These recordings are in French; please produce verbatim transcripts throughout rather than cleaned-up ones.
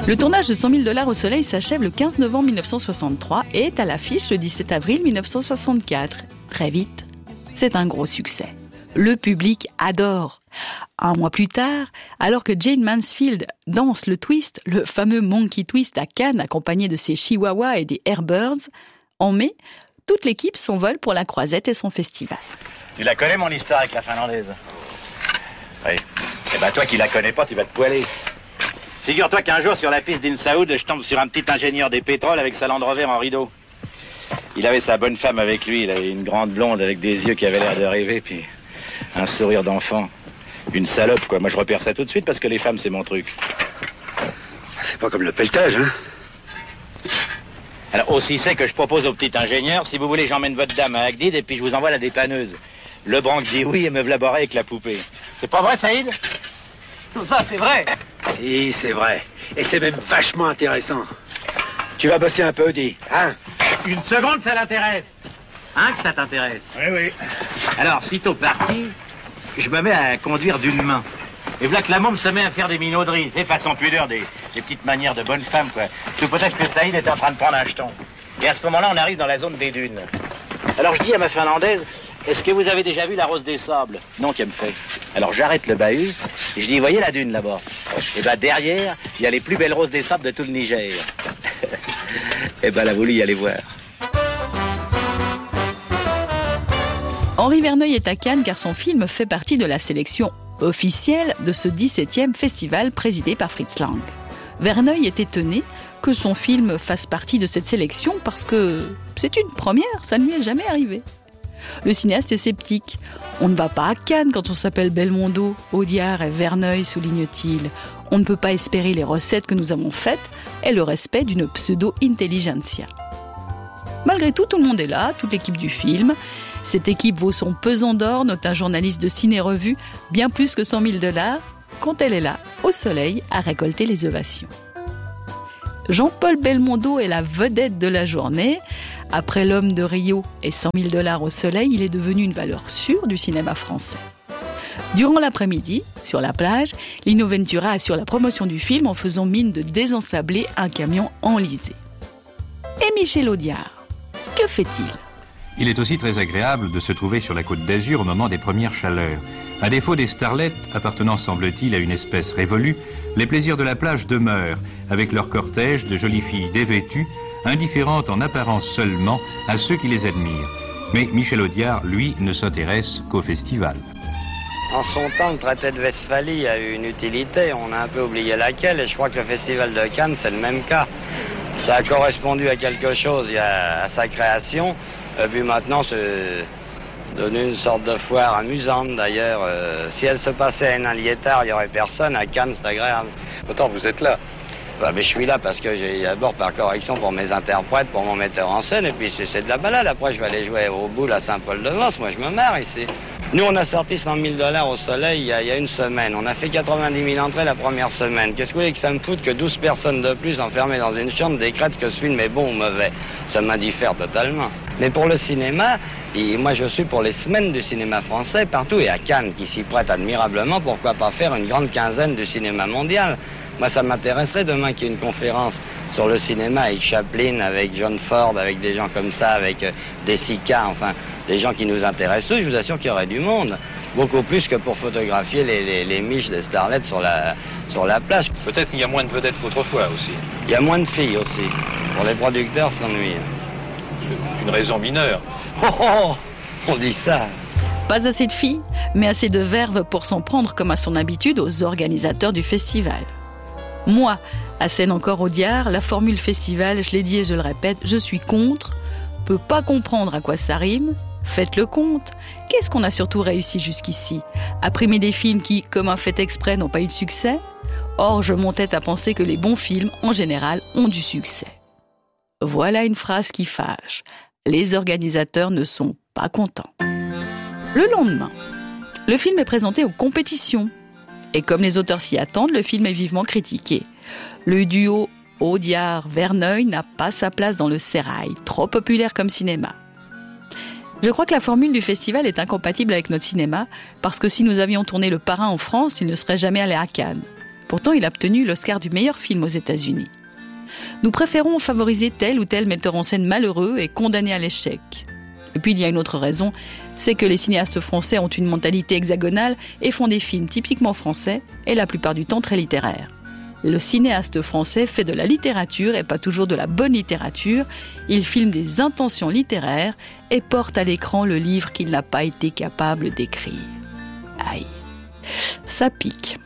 Le tournage de cent mille dollars au soleil s'achève le quinze novembre mille neuf cent soixante-trois et est à l'affiche le dix-sept avril mille neuf cent soixante-quatre. Très vite, c'est un gros succès. Le public adore. Un mois plus tard, alors que Jayne Mansfield danse le twist, le fameux Monkey Twist à Cannes, accompagné de ses chihuahuas et des Airbirds, en mai, toute l'équipe s'envole pour la Croisette et son festival. Tu la connais, mon histoire avec la Finlandaise? Oui. Eh ben, toi qui la connais pas, tu vas te poiler. Figure-toi qu'un jour, sur la piste d'Insaoud, je tombe sur un petit ingénieur des pétroles avec sa Land Rover en rideau. Il avait sa bonne femme avec lui, il avait une grande blonde avec des yeux qui avaient l'air de rêver, puis un sourire d'enfant. Une salope, quoi. Moi, je repère ça tout de suite parce que les femmes, c'est mon truc. C'est pas comme le pelletage, hein? Alors, aussi c'est que je propose au petit ingénieur, si vous voulez, j'emmène votre dame à Agdid et puis je vous envoie la dépanneuse. Le branque dit oui et me v'la barré avec la poupée. C'est pas vrai, Saïd? Tout ça, c'est vrai. Si, c'est vrai. Et c'est même vachement intéressant. Tu vas bosser un peu, dis, hein? Une seconde, ça l'intéresse. Hein, que ça t'intéresse? Oui, oui. Alors, sitôt parti, je me mets à conduire d'une main. Et voilà que la môme se met à faire des minauderies. C'est façon pudeur, des, des petites manières de bonne femme, quoi. Sous peut-être que Saïd est en train de prendre un jeton. Et à ce moment-là, on arrive dans la zone des dunes. Alors je dis à ma Finlandaise, est-ce que vous avez déjà vu la Rose des Sables? Non, qu'elle me fait. Alors j'arrête le bahut, et je dis, voyez la dune là-bas? Et ben derrière, il y a les plus belles roses des sables de tout le Niger. Et ben elle a voulu y aller voir. Henri Verneuil est à Cannes car son film fait partie de la sélection officielle de ce dix-septième festival présidé par Fritz Lang. Verneuil est étonné que son film fasse partie de cette sélection parce que c'est une première, ça ne lui est jamais arrivé. Le cinéaste est sceptique. On ne va pas à Cannes quand on s'appelle Belmondo, Audiard et Verneuil, souligne-t-il. On ne peut pas espérer les recettes que nous avons faites et le respect d'une pseudo-intelligentsia. Malgré tout, tout le monde est là, toute l'équipe du film. Cette équipe vaut son pesant d'or, note un journaliste de Ciné-Revue, bien plus que cent mille dollars, quand elle est là, au soleil, à récolter les ovations. Jean-Paul Belmondo est la vedette de la journée. Après L'Homme de Rio et cent mille dollars au soleil, il est devenu une valeur sûre du cinéma français. Durant l'après-midi, sur la plage, Lino Ventura assure la promotion du film en faisant mine de désensabler un camion enlisé. Et Michel Audiard, que fait-il ? Il est aussi très agréable de se trouver sur la côte d'Azur au moment des premières chaleurs. À défaut des starlettes, appartenant semble-t-il à une espèce révolue, les plaisirs de la plage demeurent, avec leur cortège de jolies filles dévêtues, indifférentes en apparence seulement à ceux qui les admirent. Mais Michel Audiard, lui, ne s'intéresse qu'au festival. En son temps, le traité de Westphalie a eu une utilité, on a un peu oublié laquelle, et je crois que le festival de Cannes, c'est le même cas. Ça a correspondu à quelque chose, il y a, à sa création, et puis maintenant, c'est devenu une sorte de foire amusante d'ailleurs. Euh, si elle se passait à Hénin-Liétard, il n'y aurait personne, à Cannes, c'est agréable. Pourtant, vous êtes là. Bah, mais je suis là parce que j'ai d'abord par correction pour mes interprètes, pour mon metteur en scène, et puis c'est, c'est de la balade. Après, je vais aller jouer au boule à Saint-Paul-de-Vence. Moi, je me marre ici. Nous, on a sorti cent mille dollars au soleil il y, a, il y a une semaine. On a fait quatre-vingt-dix mille entrées la première semaine. Qu'est-ce que vous voulez que ça me foute que douze personnes de plus enfermées dans une chambre décrètent que ce film est bon ou mauvais? Ça m'indiffère totalement. Mais pour le cinéma, et moi je suis pour les semaines du cinéma français partout, et à Cannes qui s'y prête admirablement, pourquoi pas faire une grande quinzaine du cinéma mondial? Moi ça m'intéresserait demain qu'il y ait une conférence sur le cinéma avec Chaplin, avec John Ford, avec des gens comme ça, avec euh, des Sica, enfin des gens qui nous intéressent tous. Je vous assure qu'il y aurait du monde, beaucoup plus que pour photographier les, les, les miches des starlettes sur la, sur la plage. Peut-être qu'il y a moins de vedettes qu'autrefois aussi. Il y a moins de filles aussi. Pour les producteurs, s'ennuient. Une raison mineure. Oh, oh, on dit ça. Pas assez de filles, mais assez de verve pour s'en prendre comme à son habitude aux organisateurs du festival. Moi, assène encore Audiard, la formule festival, je l'ai dit et je le répète, je suis contre, peux pas comprendre à quoi ça rime, faites le compte. Qu'est-ce qu'on a surtout réussi jusqu'ici? À primer des films qui, comme un fait exprès, n'ont pas eu de succès? Or, je montais à penser que les bons films, en général, ont du succès. Voilà une phrase qui fâche. Les organisateurs ne sont pas contents. Le lendemain, le film est présenté aux compétitions. Et comme les auteurs s'y attendent, le film est vivement critiqué. Le duo Audiard-Verneuil n'a pas sa place dans le sérail, trop populaire comme cinéma. Je crois que la formule du festival est incompatible avec notre cinéma, parce que si nous avions tourné Le Parrain en France, il ne serait jamais allé à Cannes. Pourtant, il a obtenu l'Oscar du meilleur film aux États-Unis. Nous préférons favoriser tel ou tel metteur en scène malheureux et condamné à l'échec. Et puis il y a une autre raison, c'est que les cinéastes français ont une mentalité hexagonale et font des films typiquement français et la plupart du temps très littéraires. Le cinéaste français fait de la littérature et pas toujours de la bonne littérature. Il filme des intentions littéraires et porte à l'écran le livre qu'il n'a pas été capable d'écrire. Aïe, ça pique.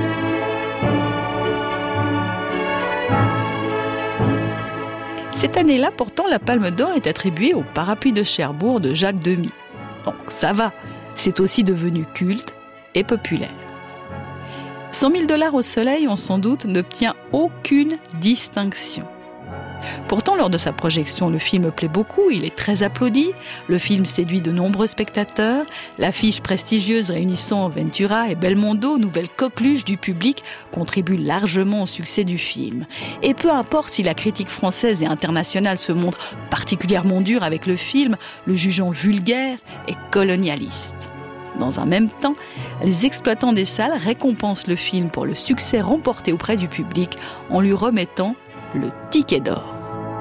Cette année-là, pourtant, la Palme d'Or est attribuée au Parapluie de Cherbourg de Jacques Demy. Donc ça va, c'est aussi devenu culte et populaire. cent mille dollars au soleil, on sans doute n'obtient aucune distinction. Pourtant, lors de sa projection, le film plaît beaucoup, il est très applaudi, le film séduit de nombreux spectateurs, l'affiche prestigieuse réunissant Ventura et Belmondo, nouvelle coqueluche du public, contribue largement au succès du film. Et peu importe si la critique française et internationale se montre particulièrement dure avec le film, le jugeant vulgaire et colonialiste. Dans un même temps, les exploitants des salles récompensent le film pour le succès remporté auprès du public en lui remettant le ticket d'or.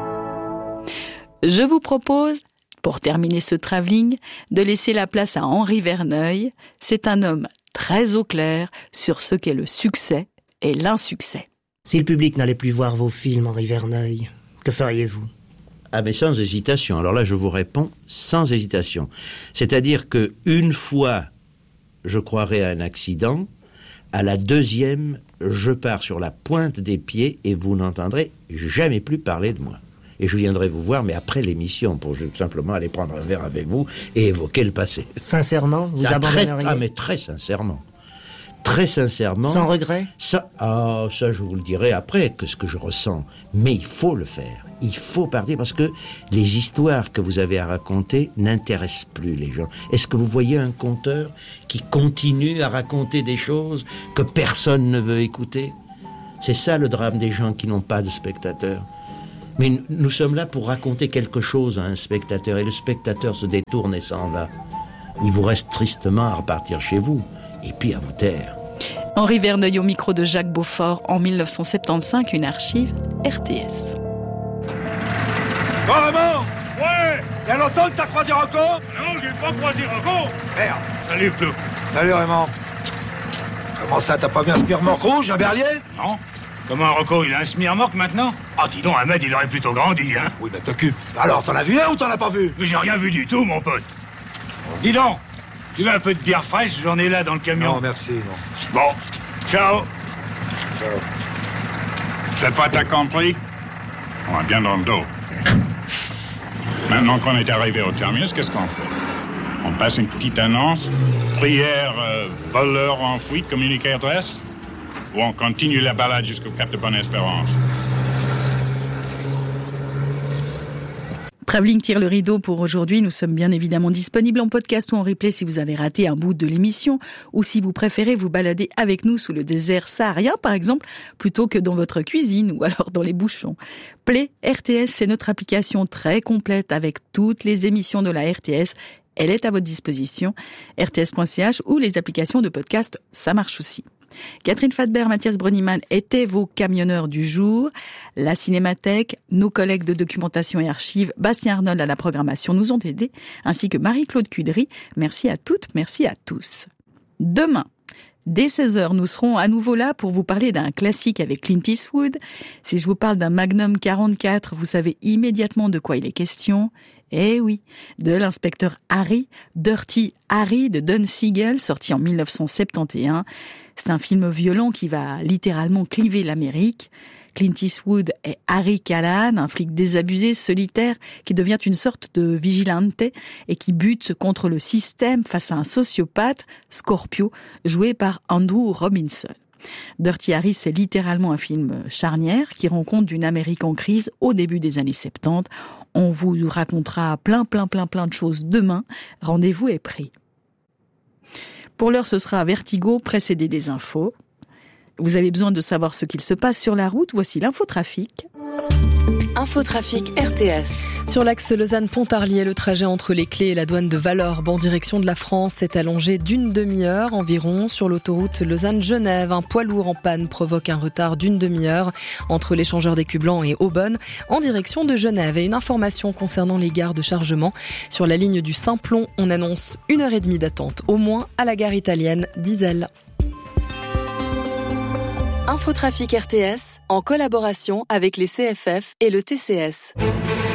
Je vous propose, pour terminer ce travelling, de laisser la place à Henri Verneuil. C'est un homme très au clair sur ce qu'est le succès et l'insuccès. Si le public n'allait plus voir vos films, Henri Verneuil, que feriez-vous ? Ah mais sans hésitation. Alors là, je vous réponds sans hésitation. C'est-à-dire que une fois, je croirais à un accident, à la deuxième, je pars sur la pointe des pieds et vous n'entendrez jamais plus parler de moi. Et je viendrai vous voir, mais après l'émission, pour simplement aller prendre un verre avec vous et évoquer le passé. Sincèrement, vous Ça, abandonneriez très, Ah mais très sincèrement. Très sincèrement. Sans regret ? Ça, ah, ça, je vous le dirai après, que ce que je ressens. Mais il faut le faire. Il faut partir parce que les histoires que vous avez à raconter n'intéressent plus les gens. Est-ce que vous voyez un conteur qui continue à raconter des choses que personne ne veut écouter ? C'est ça le drame des gens qui n'ont pas de spectateurs. Mais nous sommes là pour raconter quelque chose à un spectateur et le spectateur se détourne et s'en va. Il vous reste tristement à repartir chez vous et puis à vous taire. Henri Verneuil au micro de Jacques Beaufort en dix-neuf cent soixante-quinze, une archive R T S. Bon, Raymond. Ouais. Il y a longtemps que t'as croisé Rocco ? Non, j'ai pas croisé Rocco. Merde. Salut, Clou. Salut, Raymond. Comment ça, t'as pas vu un smirmorque rouge, un berlier ? Non. Comment Rocco, il a un smirmorque maintenant ? Ah, dis donc, Ahmed, il aurait plutôt grandi, hein. Oui, mais t'occupe. Alors, t'en as vu un ou t'en as pas vu ? Mais j'ai rien vu du tout, mon pote. Dis donc, tu veux un peu de bière fraîche ? J'en ai là dans le camion. Non, merci, non. Bon, ciao. Ciao. Cette fois, t'as compris ? On est bien dans le dos. Maintenant qu'on est arrivé au terminus, qu'est-ce qu'on fait ? On passe une petite annonce, prière, euh, voleur enfoui, communiquer adresse, ou on continue la balade jusqu'au Cap de Bonne-Espérance ? Travelling tire le rideau pour aujourd'hui. Nous sommes bien évidemment disponibles en podcast ou en replay si vous avez raté un bout de l'émission ou si vous préférez vous balader avec nous sous le désert saharien, par exemple, plutôt que dans votre cuisine ou alors dans les bouchons. Play R T S, c'est notre application très complète avec toutes les émissions de la R T S. Elle est à votre disposition. R T S point C H ou les applications de podcast, ça marche aussi. Catherine Fadbert, Mathias Brönnimann étaient vos camionneurs du jour. La Cinémathèque, nos collègues de documentation et archives, Bastien Arnold à la programmation nous ont aidés, ainsi que Marie-Claude Cudry. Merci à toutes, merci à tous. Demain, dès seize heures, nous serons à nouveau là pour vous parler d'un classique avec Clint Eastwood. Si je vous parle d'un Magnum quarante-quatre, vous savez immédiatement de quoi il est question. Eh oui, de l'inspecteur Harry, Dirty Harry de Don Siegel, sorti en dix-neuf cent soixante et onze. C'est un film violent qui va littéralement cliver l'Amérique. Clint Eastwood est Harry Callahan, un flic désabusé, solitaire, qui devient une sorte de vigilante et qui bute contre le système face à un sociopathe, Scorpio, joué par Andrew Robinson. Dirty Harry, c'est littéralement un film charnière qui rend compte d'une Amérique en crise au début des années soixante-dix. On vous racontera plein, plein, plein, plein de choses demain. Rendez-vous est pris. Pour l'heure, ce sera Vertigo, précédé des infos. Vous avez besoin de savoir ce qu'il se passe sur la route, voici l'infotrafic. Infotrafic R T S. Sur l'axe Lausanne-Pontarlier, le trajet entre les Clés et la douane de Vallorbe en direction de la France s'est allongé d'une demi-heure environ. Sur l'autoroute Lausanne-Genève, un poids lourd en panne provoque un retard d'une demi-heure entre l'échangeur d'Écu Blanc et Aubonne en direction de Genève. Et une information concernant les gares de chargement. Sur la ligne du Simplon, on annonce une heure et demie d'attente au moins à la gare italienne d'Iselle. Infotrafic R T S, en collaboration avec les C F F et le T C S.